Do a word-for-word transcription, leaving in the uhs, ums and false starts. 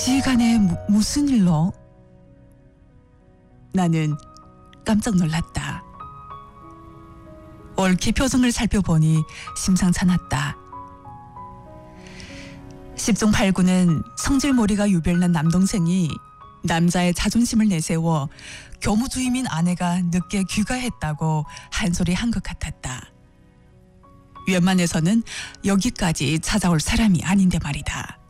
시간에 무, 무슨 일로? 나는 깜짝 놀랐다. 옳게 표정을 살펴보니 심상찮았다. 십중 팔구는 성질머리가 유별난 남동생이 남자의 자존심을 내세워 교무 주임인 아내가 늦게 귀가했다고 한 소리 한 것 같았다. 웬만해서는 여기까지 찾아올 사람이 아닌데 말이다.